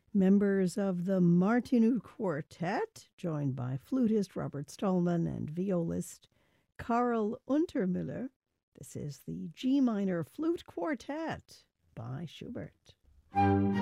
Members of the Martinu Quartet, joined by flutist Robert Stallman and violist Karl Untermüller. This is the G minor Flute Quartet by Schubert.